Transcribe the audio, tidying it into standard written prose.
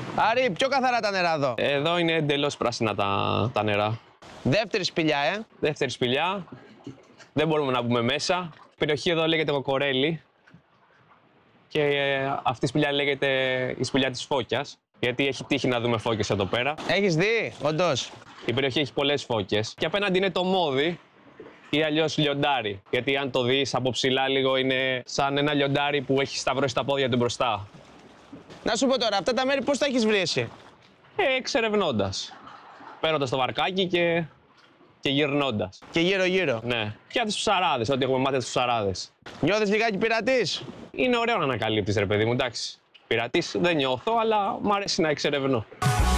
Άρη, πιο καθαρά τα νερά εδώ. Εδώ είναι εντελώς πράσινα τα νερά. Δεύτερη σπηλιά, Δεύτερη σπηλιά. Δεν μπορούμε να μπούμε μέσα. Η περιοχή εδώ λέγεται Κοκορέλη. Και αυτή η σπηλιά λέγεται η σπηλιά της Φώκιας. Γιατί έχει τύχει να δούμε φώκες εδώ πέρα. Έχεις δει, όντως? Η περιοχή έχει πολλές φώκες. Και απέναντι είναι το Μόδι ή αλλιώς λιοντάρι. Γιατί αν το δεις από ψηλά λίγο είναι σαν ένα λιοντάρι που έχει σταυρώσει τα πόδια του μπροστά. Να σου πω τώρα, αυτά τα μέρη πώς τα έχεις βρει εσύ? Εξερευνώντας. Παίρνοντας το βαρκάκι και γυρνώντας. Και γύρω-γύρω. Ναι. Και από τους ψαράδες, ό,τι έχουμε μάθει από τους ψαράδες. Νιώθεις λιγάκι πειρατής? Είναι ωραίο να ανακαλύπτεις, ρε παιδί μου, εντάξει. Πειρατής δεν νιώθω, αλλά μου αρέσει να εξερευνώ.